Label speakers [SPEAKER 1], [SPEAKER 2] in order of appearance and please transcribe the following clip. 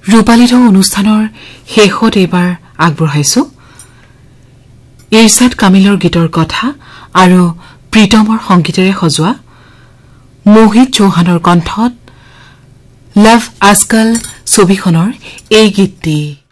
[SPEAKER 1] ৰূপালী ঢৌ অনুষ্ঠানৰ শেষত এইবাৰ আগবঢ়াইছো ইৰছাদ কামিলৰ গীতৰ কথা আৰু প্ৰীতমৰ সংগীতেৰে সজোৱা মোহিত চৌহানৰ কণ্ঠত লাভ আজকাল ছবিখনৰ এই গীতটি